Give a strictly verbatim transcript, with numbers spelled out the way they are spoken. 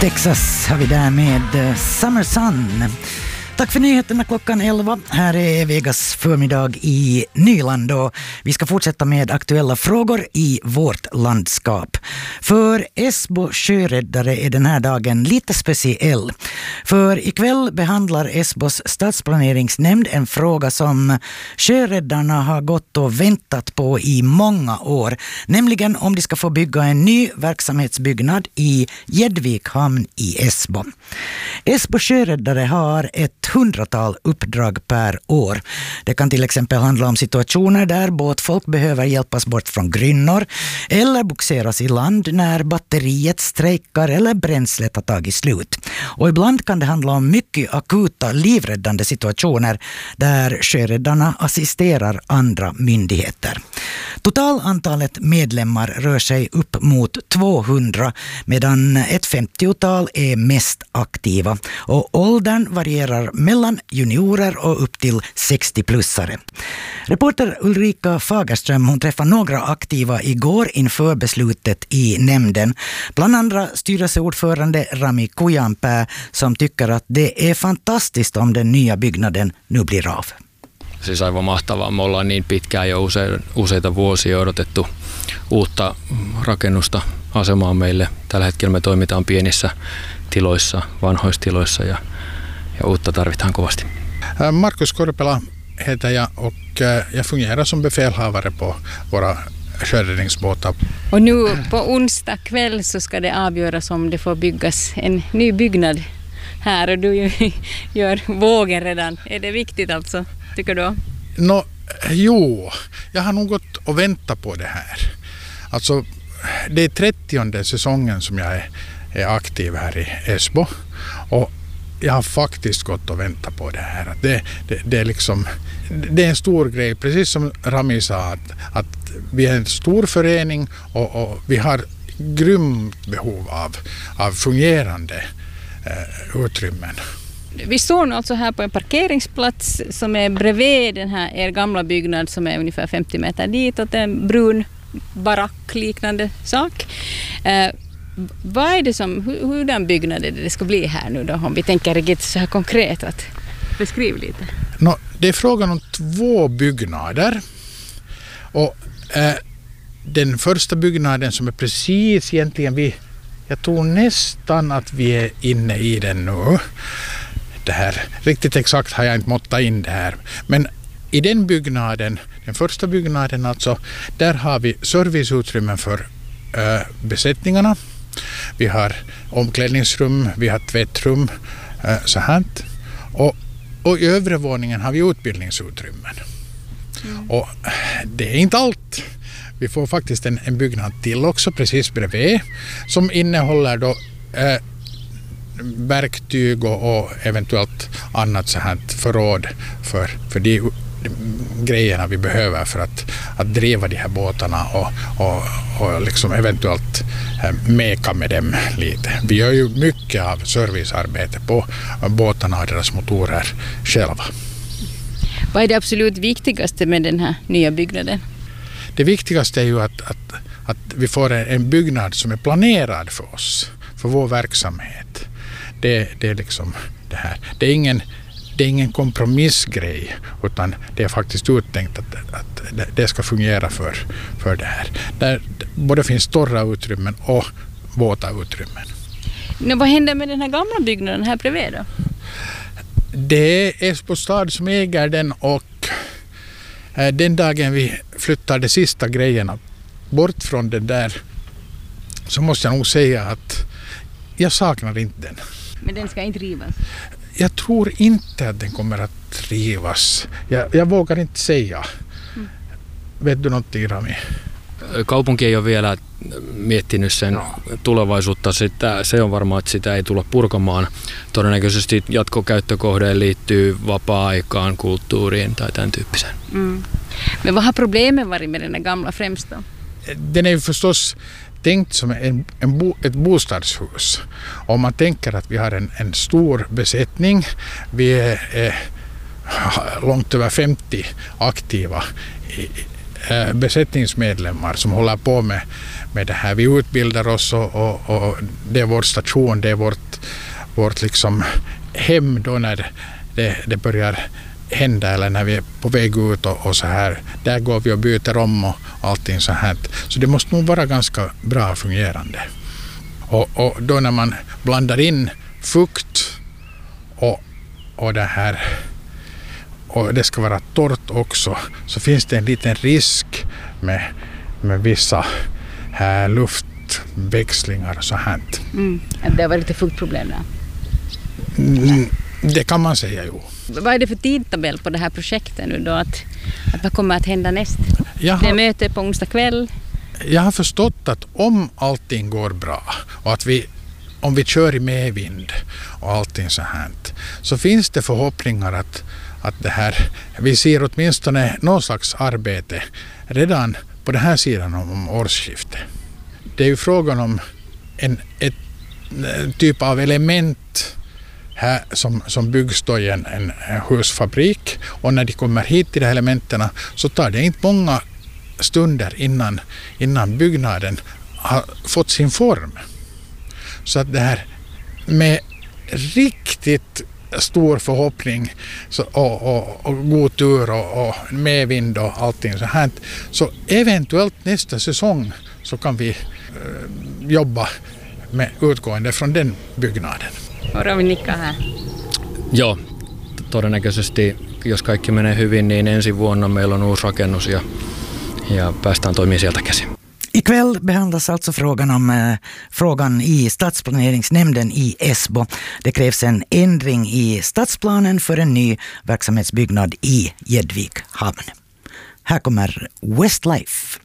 Texas har vi där med Summer Sun. Tack för nyheterna klockan elva. Här är Vegas förmiddag i Nyland och vi ska fortsätta med aktuella frågor i vårt landskap. För Esbo sjöräddare är den här dagen lite speciell. För ikväll behandlar Esbos stadsplaneringsnämnd en fråga som sjöräddarna har gått och väntat på i många år. Nämligen om de ska få bygga en ny verksamhetsbyggnad i Gäddvik hamn i Esbo. Esbo sjöräddare har ett hundratal uppdrag per år. Det kan till exempel handla om situationer där båtfolk behöver hjälpas bort från grynnor eller boxeras i land när batteriet strejkar eller bränslet har tagit slut. Och ibland kan det handla om mycket akuta livräddande situationer där sjöräddarna assisterar andra myndigheter. Totalantalet medlemmar rör sig upp mot tvåhundra medan ett femtiotal är mest aktiva och åldern varierar mellan juniorer och upp till sextio-plussare. Reporter Ulrika Fagerström hon träffade några aktiva igår inför beslutet i nämnden. Bland andra styrelseordförande Rami Kujanpää som tycker att det är fantastiskt om den nya byggnaden nu blir av. Siis aivan mahtavaa. Me ollaan niin pitkään jo use, useita vuosia odotettu uutta rakennusta asemaa meille. Tällä hetkellä me toimitaan pienissä tiloissa, vanhoissa tiloissa ja, ja uutta tarvitaan kovasti. Markus Korpela heter jag och jag fungerar som befälhavare på våra sjöräddningsbåtar. Och nu på onsdag kväll så ska det avgöras om det får byggas en ny byggnad här och du gör vågen redan. Är det viktigt alltså, tycker du? Nå, jo, jag har nog gått och väntat på det här. Alltså, det är trettionde säsongen som jag är, är aktiv här i Esbo och jag har faktiskt gått och väntat på det här. Det, det, det, är, liksom, det är en stor grej, precis som Rami sa, att, att vi är en stor förening och, och vi har grymt behov av, av fungerande eh, utrymmen. Vi står nu alltså här på en parkeringsplats som är bredvid den här er gamla byggnad som är ungefär femtio meter ditåt, en brun barackliknande sak. Eh, vad är det som, hur, hur den byggnaden det ska bli här nu då, om vi tänker riktigt så här konkret att beskriv lite. No, det är frågan om två byggnader och eh, den första byggnaden som är precis egentligen vi, jag tror nästan att vi är inne i den nu. Det här, riktigt exakt har jag inte måttat in det här. Men i den byggnaden, den första byggnaden alltså, där har vi serviceutrymmen för äh, besättningarna. Vi har omklädningsrum, vi har tvättrum, äh, så här. Och, och i övre våningen har vi utbildningsutrymmen. Mm. Och det är inte allt. Vi får faktiskt en, en byggnad till också precis bredvid som innehåller då äh, verktyg och, och eventuellt annat så här förråd för, för de, de grejerna vi behöver för att, att driva de här båtarna och, och, och liksom eventuellt eh, meka med dem lite. Vi gör ju mycket av servicearbete på båtarna och deras motorer själva. Vad är det absolut viktigaste med den här nya byggnaden? Det viktigaste är ju att, att, att vi får en, en byggnad som är planerad för oss, för vår verksamhet. Det, det är liksom det här. Det är ingen, det är ingen kompromissgrej utan det är faktiskt uttänkt att, att det ska fungera för, för det här. Där både finns torra utrymmen och våta utrymmen. Men vad händer med den här gamla byggnaden här bredvid då? Det är Esbo stad som äger den och eh, den dagen vi flyttar de sista grejerna bort från den där så måste jag nog säga att jag saknar inte den. Men den ska inte rivas? Jag tror inte att den kommer att rivas. Jag, jag vågar inte säga. Mm. Vet du någonting, Rami? Kaupunki ei ole vielä miettinyt sen no. tulevaisuutta. Sitä, se on varmaa, että sitä ei tulla purkamaan. Todennäköisesti jatkokäyttökohdeen liittyy vapaa-aikaan, kulttuuriin tai tämän tyyppiseen. Mm. Men vad har problemen varit med den gamla främst då? Den är ju förstås tänkt som en, en bo, ett bostadshus. Om man tänker att vi har en, en stor besättning, vi är, är långt över femtio aktiva i, äh, besättningsmedlemmar som håller på med, med det här. Vi utbildar oss och, och, och det är vår station, det är vårt, vårt liksom hem då när det, det börjar hända eller när vi är på väg ut och, och så här. Där går vi och byter om och allting så här. Så det måste nog vara ganska bra fungerande. Och, och då när man blandar in fukt och, och det här och det ska vara torrt också, så finns det en liten risk med, med vissa här luftväxlingar och så här. Mm. Det har varit lite fuktproblem där. Mm, det kan man säga, jo. Vad är det för tidtabell på det här projektet nu då? Att, att vad kommer att hända näst? Jag Det är har, möte på onsdag kväll. jag har förstått att om allting går bra och att vi, om vi kör i medvind och allting så här, så finns det förhoppningar att, att det här, vi ser åtminstone någon slags arbete redan på den här sidan om, om årsskiftet. Det är ju frågan om en, ett, en typ av element här som, som byggs då i en, en, en husfabrik, och när de kommer hit till de elementen så tar det inte många stunder innan, innan byggnaden har fått sin form. Så att det här med riktigt stor förhoppning så, och, och, och god tur och, och medvind och allting så här, så eventuellt nästa säsong så kan vi äh, jobba med utgående från den byggnaden. Varo Nikka här. Joo, todennäköisesti jos kaikki menee hyvin, niin ensi vuonna meillä on uusi rakennus ja, ja päästään toimimaan sieltä käsin. Ikväll behandlas alltså frågan om eh, frågan i stadsplaneringsnämnden i Esbo. Det krävs en ändring i stadsplanen för en ny verksamhetsbyggnad i Gäddvik hamn. Här kommer Westlife.